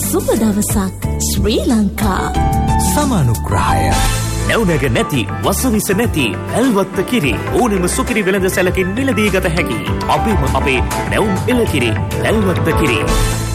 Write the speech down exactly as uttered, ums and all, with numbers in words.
සුබ දවසක් ශ්‍රී ලංකා. සමානුග්‍රහය. නැවුනග නැති වසවිස නැති ඇල්වත්ත කිරි ඕනෙම සුකිරි වෙළඳ සැලකින් මිලදී ගත හැකි. අපේම අපේ නැවුම් එළකිරි ඇල්වත්ත කිරි.